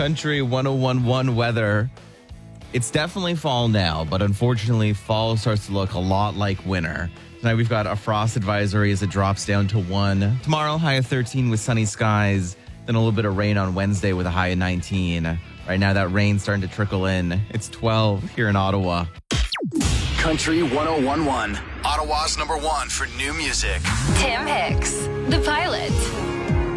Country 1011 weather. It's definitely fall now, but unfortunately, fall starts to look a lot like winter. Tonight, we've got a frost advisory as it drops down to 1. Tomorrow, high of 13 with sunny skies. Then a little bit of rain on Wednesday with a high of 19. Right now, that rain's starting to trickle in. It's 12 here in Ottawa. Country 1011, Ottawa's #1 for new music. Tim Hicks, The Pilot.